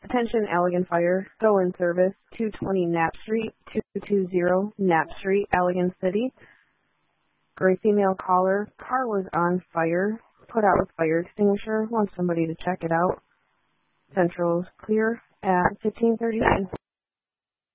Attention Allegan Fire, go in service, 220 Knapp Street, 220 Knapp Street, Allegan City. Gray female caller, car was on fire, put out with fire extinguisher, want somebody to check it out. Central's clear at 15:39.